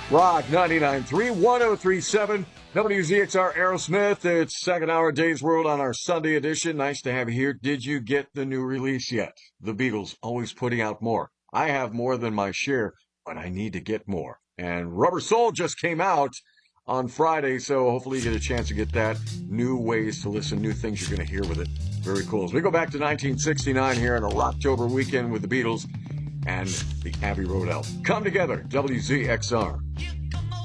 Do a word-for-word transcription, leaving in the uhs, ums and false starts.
Rock ninety-nine point three, one oh three point seven, W Z X R Aerosmith. It's second hour Days World on our Sunday edition. Nice to have you here. Did you get the new release yet? The Beatles always putting out more. I have more than my share, but I need to get more. And Rubber Soul just came out on Friday, so hopefully you get a chance to get that. New ways to listen, new things you're going to hear with it. Very cool. As we go back to nineteen sixty-nine here on a Rocktober weekend with the Beatles and the Abbey Road Elf. Come together, W Z X R.